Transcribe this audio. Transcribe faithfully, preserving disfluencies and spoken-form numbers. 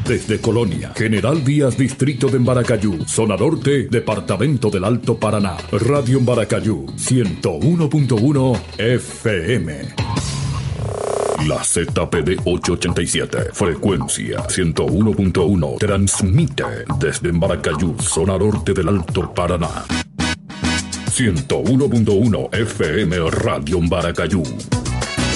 Desde Colonia, General Díaz, Distrito de Embaracayú, Zona Norte, Departamento del Alto Paraná. Radio Embaracayú, ciento uno punto uno F M. La Z P D ochocientos ochenta y siete, frecuencia ciento uno punto uno, transmite desde Embaracayú, Zona Norte del Alto Paraná. ciento uno punto uno F M Radio Embaracayú.